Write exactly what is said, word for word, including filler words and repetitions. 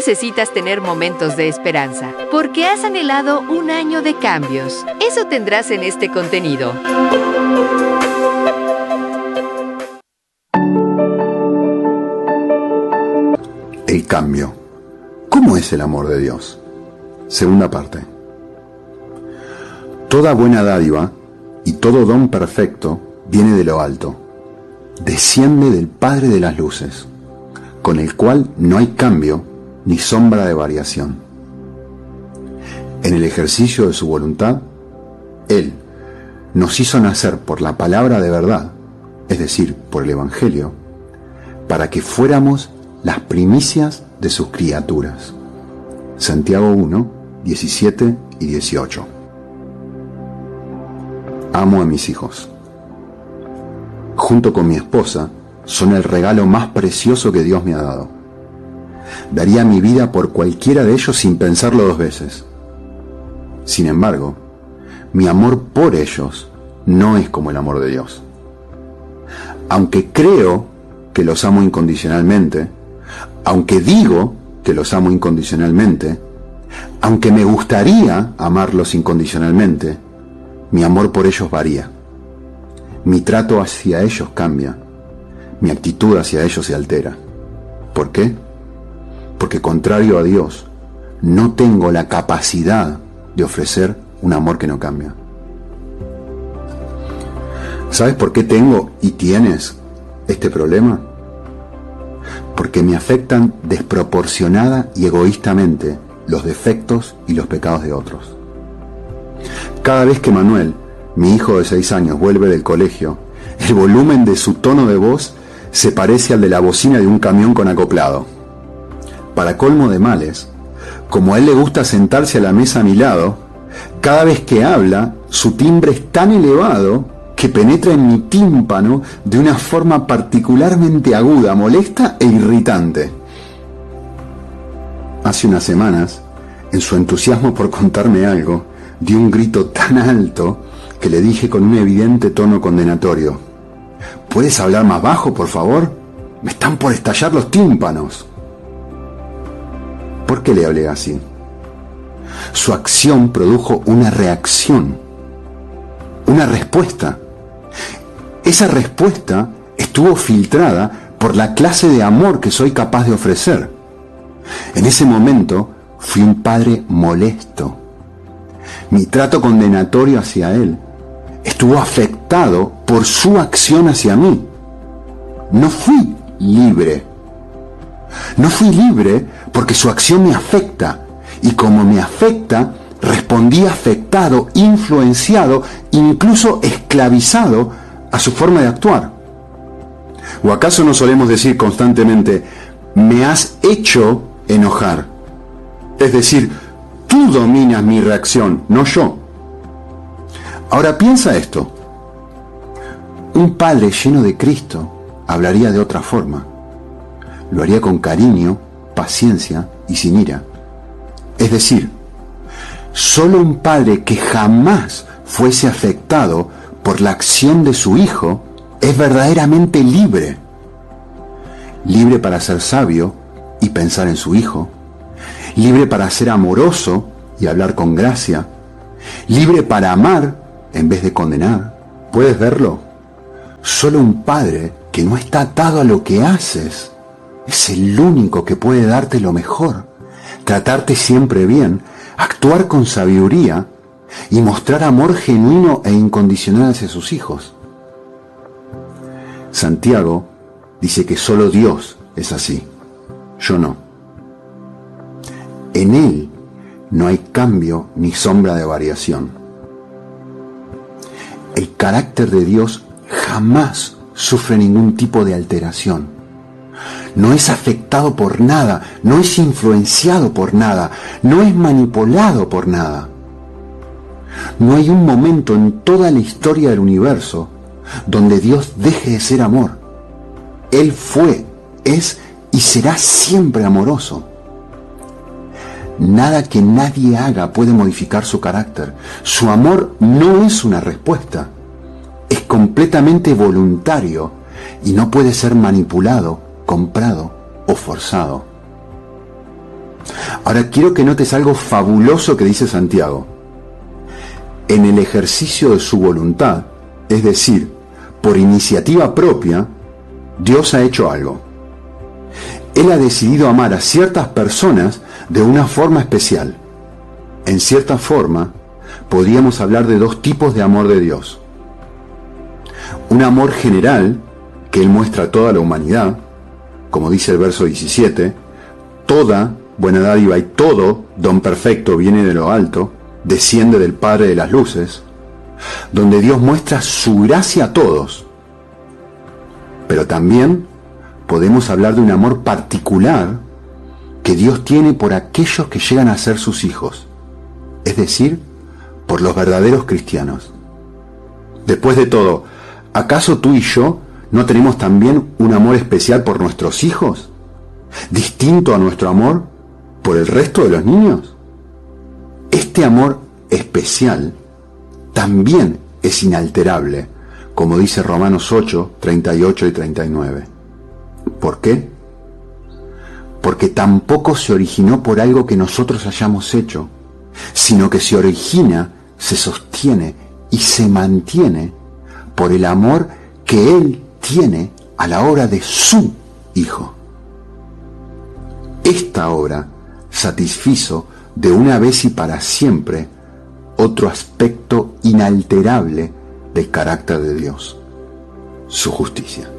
necesitas tener momentos de esperanza, porque has anhelado un año de cambios. Eso tendrás en este contenido. El cambio. ¿Cómo es el amor de Dios? Segunda parte. Toda buena dádiva y todo don perfecto viene de lo alto, desciende del Padre de las luces, con el cual no hay cambio ni sombra de variación. En el ejercicio de su voluntad, Él nos hizo nacer por la palabra de verdad, es decir, por el Evangelio, para que fuéramos las primicias de sus criaturas. Santiago uno, diecisiete y dieciocho. Amo a mis hijos. Junto con mi esposa, son el regalo más precioso que Dios me ha dado. Daría mi vida por cualquiera de ellos sin pensarlo dos veces. Sin embargo, mi amor por ellos no es como el amor de Dios. Aunque creo que los amo incondicionalmente, aunque digo que los amo incondicionalmente, aunque me gustaría amarlos incondicionalmente, mi amor por ellos varía. Mi trato hacia ellos cambia. Mi actitud hacia ellos se altera. ¿Por qué? Porque contrario a Dios, no tengo la capacidad de ofrecer un amor que no cambia. ¿Sabes por qué tengo y tienes este problema? Porque me afectan desproporcionada y egoístamente los defectos y los pecados de otros. Cada vez que Manuel, mi hijo de seis años, vuelve del colegio, el volumen de su tono de voz se parece al de la bocina de un camión con acoplado. Para colmo de males, como a él le gusta sentarse a la mesa a mi lado, cada vez que habla, su timbre es tan elevado que penetra en mi tímpano de una forma particularmente aguda, molesta e irritante. Hace unas semanas, en su entusiasmo por contarme algo, dio un grito tan alto que le dije con un evidente tono condenatorio: ¿puedes hablar más bajo, por favor? Me están por estallar los tímpanos. ¿Por qué le hablé así? Su acción produjo una reacción, una respuesta. Esa respuesta estuvo filtrada por la clase de amor que soy capaz de ofrecer. En ese momento fui un padre molesto. Mi trato condenatorio hacia él estuvo afectado por su acción hacia mí. No fui libre. No fui libre porque su acción me afecta, y como me afecta, respondí afectado, influenciado, incluso esclavizado a su forma de actuar. ¿O acaso no solemos decir constantemente: me has hecho enojar? Es decir, tú dominas mi reacción, no yo. Ahora piensa esto. Un padre lleno de Cristo hablaría de otra forma. Lo haría con cariño, paciencia y sin ira. Es decir, solo un padre que jamás fuese afectado por la acción de su hijo es verdaderamente libre. Libre para ser sabio y pensar en su hijo. Libre para ser amoroso y hablar con gracia. Libre para amar en vez de condenar. ¿Puedes verlo? Solo un padre que no está atado a lo que haces es el único que puede darte lo mejor, tratarte siempre bien, actuar con sabiduría y mostrar amor genuino e incondicional hacia sus hijos. Santiago dice que solo Dios es así, yo no. En Él no hay cambio ni sombra de variación. El carácter de Dios jamás sufre ningún tipo de alteración. No es afectado por nada, no es influenciado por nada, no es manipulado por nada. No hay un momento en toda la historia del universo donde Dios deje de ser amor. Él fue, es y será siempre amoroso. Nada que nadie haga puede modificar su carácter. Su amor no es una respuesta. Es completamente voluntario y no puede ser manipulado, comprado o forzado. Ahora quiero que notes algo fabuloso que dice Santiago. En el ejercicio de su voluntad, es decir, por iniciativa propia, Dios ha hecho algo. Él ha decidido amar a ciertas personas de una forma especial. En cierta forma, podríamos hablar de dos tipos de amor de Dios. Un amor general que Él muestra a toda la humanidad, como dice el verso diecisiete, toda buena dádiva y todo don perfecto viene de lo alto, desciende del Padre de las luces, donde Dios muestra su gracia a todos. Pero también podemos hablar de un amor particular que Dios tiene por aquellos que llegan a ser sus hijos, es decir, por los verdaderos cristianos. Después de todo, ¿acaso tú y yo no tenemos también un amor especial por nuestros hijos, distinto a nuestro amor por el resto de los niños? Este amor especial también es inalterable, como dice Romanos ocho, treinta y ocho y treinta y nueve. ¿Por qué? Porque tampoco se originó por algo que nosotros hayamos hecho, sino que se origina, se sostiene y se mantiene por el amor que Él tiene a la obra de su Hijo. Esta obra satisfizo de una vez y para siempre otro aspecto inalterable del carácter de Dios, su justicia.